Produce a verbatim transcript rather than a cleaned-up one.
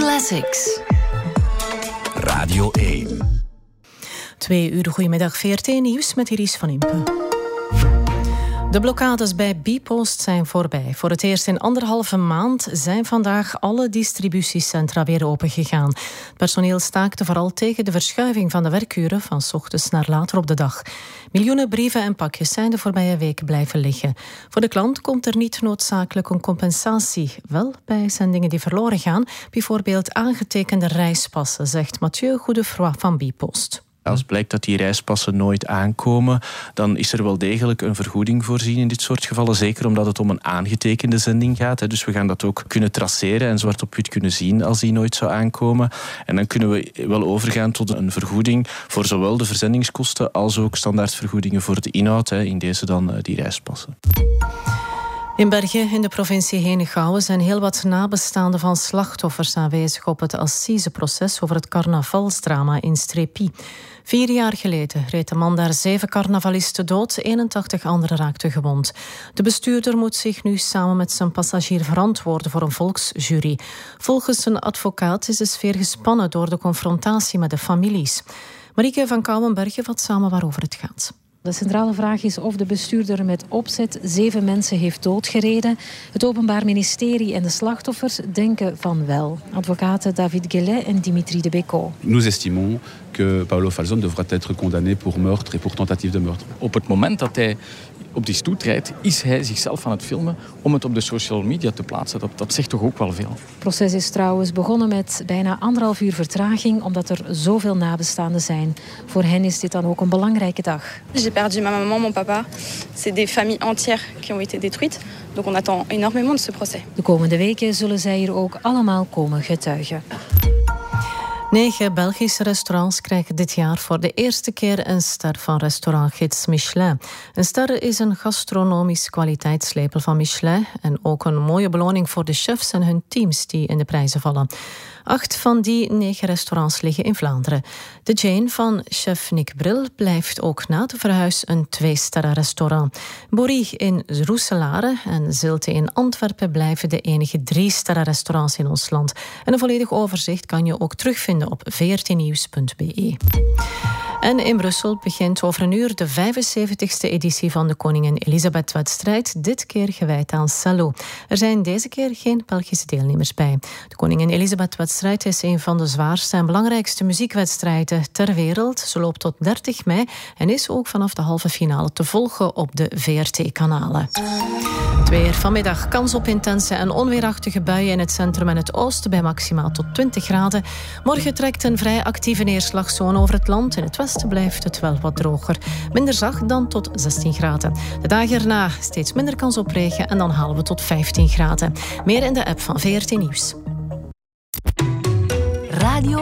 Classics. Radio één. Twee uur goedemiddag, V R T Nieuws met Iris van Impe. De blokkades bij Bpost zijn voorbij. Voor het eerst in anderhalve maand zijn vandaag alle distributiecentra weer opengegaan. Het personeel staakte vooral tegen de verschuiving van de werkuren van 's ochtends naar later op de dag. Miljoenen brieven en pakjes zijn de voorbije week blijven liggen. Voor de klant komt er niet noodzakelijk een compensatie. Wel bij zendingen die verloren gaan, bijvoorbeeld aangetekende reispassen, zegt Mathieu Goedefroy van Bpost. Als blijkt dat die reispassen nooit aankomen, dan is er wel degelijk een vergoeding voorzien in dit soort gevallen. Zeker omdat het om een aangetekende zending gaat. Dus we gaan dat ook kunnen traceren en zwart op wit kunnen zien als die nooit zou aankomen. En dan kunnen we wel overgaan tot een vergoeding voor zowel de verzendingskosten als ook standaardvergoedingen voor de inhoud. In deze dan die reispassen. In Bergen, in de provincie Henegouwen, zijn heel wat nabestaanden van slachtoffers aanwezig op het assiseproces over het carnavalsdrama in Strépy. Vier jaar geleden reed de man daar zeven carnavalisten dood, eenentachtig anderen raakten gewond. De bestuurder moet zich nu samen met zijn passagier verantwoorden voor een volksjury. Volgens zijn advocaat is de sfeer gespannen door de confrontatie met de families. Marieke van Kouwenbergen vat samen waarover het gaat. De centrale vraag is of de bestuurder met opzet zeven mensen heeft doodgereden. Het Openbaar Ministerie en de slachtoffers denken van wel. Advocaten David Guélet en Dimitri de Becco. Nous estimons que Paolo Falzon devrait être condamné pour meurtre et pour tentative de meurtre. Op het moment dat hij op die stoet rijdt, is hij zichzelf aan het filmen om het op de social media te plaatsen. Dat, dat zegt toch ook wel veel. Het proces is trouwens begonnen met bijna anderhalf uur vertraging, omdat er zoveel nabestaanden zijn. Voor hen is dit dan ook een belangrijke dag. J'ai perdu ma maman, mon papa. C'est des familles entières qui ont été détruites. Donc on attend énormément de ce procès. De komende weken zullen zij hier ook allemaal komen getuigen. Negen Belgische restaurants krijgen dit jaar voor de eerste keer een ster van restaurantgids Michelin. Een ster is een gastronomisch kwaliteitslabel van Michelin en ook een mooie beloning voor de chefs en hun teams die in de prijzen vallen. Acht van die negen restaurants liggen in Vlaanderen. De Jane van chef Nick Bril blijft ook na de verhuis een twee-sterren restaurant. Bourrie in Roeselare en Zilte in Antwerpen blijven de enige drie-sterren restaurants in ons land. En een volledig overzicht kan je ook terugvinden op v r t nieuws punt b e. En in Brussel begint over een uur de vijfenzeventigste editie van de Koningin Elisabeth-wedstrijd, dit keer gewijd aan cello. Er zijn deze keer geen Belgische deelnemers bij. De Koningin Elisabeth-wedstrijd is een van de zwaarste en belangrijkste muziekwedstrijden ter wereld. Ze loopt tot dertig mei en is ook vanaf de halve finale te volgen op de V R T-kanalen. Het weer vanmiddag, kans op intense en onweerachtige buien in het centrum en het oosten bij maximaal tot twintig graden. Morgen trekt een vrij actieve neerslagzone over het land. In het westen blijft het wel wat droger. Minder zacht dan tot zestien graden. De dagen erna steeds minder kans op regen en dan halen we tot vijftien graden. Meer in de app van V R T Nieuws. Radio